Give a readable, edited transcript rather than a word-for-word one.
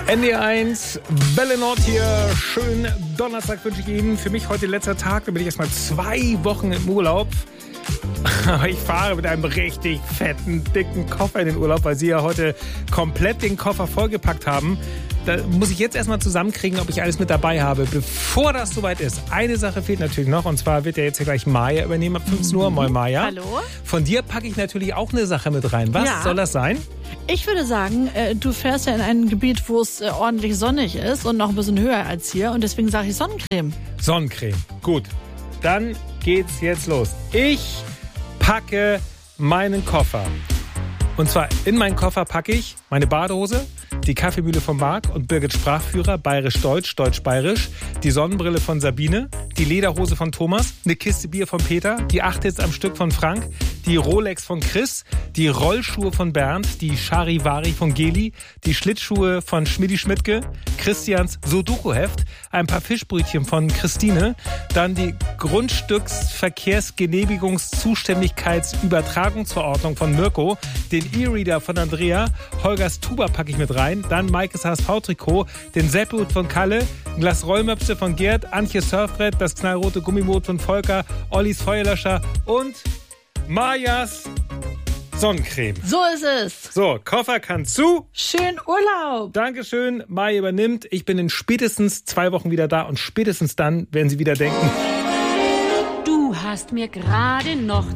NDR1, Belle Nord hier. Schönen Donnerstag wünsche ich Ihnen. Für mich heute letzter Tag, da bin ich erstmal 2 Wochen im Urlaub. Aber ich fahre mit einem richtig fetten, dicken Koffer in den Urlaub, weil Sie ja heute komplett den Koffer vollgepackt haben. Da muss ich jetzt erstmal zusammenkriegen, ob ich alles mit dabei habe. Bevor das soweit ist, eine Sache fehlt natürlich noch. Und zwar wird ja jetzt hier gleich Maja übernehmen ab 15 Uhr. Moin Maja. Hallo. Von dir packe ich natürlich auch eine Sache mit rein. Was soll das sein? Ich würde sagen, du fährst ja in ein Gebiet, wo es ordentlich sonnig ist und noch ein bisschen höher als hier. Und deswegen sage ich Sonnencreme. Sonnencreme. Gut. Dann geht's jetzt los. Ich packe meinen Koffer. Und zwar in meinen Koffer packe ich meine Badehose, die Kaffeemühle von Marc und Birgit Sprachführer, Bayerisch-Deutsch, Deutsch-Bayerisch, die Sonnenbrille von Sabine, die Lederhose von Thomas, eine Kiste Bier von Peter, die 8 Hits am Stück von Frank, die Rolex von Chris, die Rollschuhe von Bernd, die Charivari von Geli, die Schlittschuhe von Schmidti-Schmidtke, Christians Sudoku-Heft, ein paar Fischbrötchen von Christine, dann die Grundstücksverkehrsgenehmigungszuständigkeitsübertragungsverordnung von Mirko, den E-Reader von Andrea, Holgers Tuba packe ich mit rein, dann Maikes HSV-Trikot, den Seppelhut von Kalle, ein Glas Rollmöpse von Gerd, Antjes Surfbrett, das knallrote Gummimod von Volker, Ollis Feuerlöscher und Majas Sonnencreme. So ist es. So, Koffer kann zu. Schön Urlaub. Dankeschön, Maja übernimmt. Ich bin in spätestens 2 Wochen wieder da und spätestens dann werden Sie wieder denken: Du hast mir gerade noch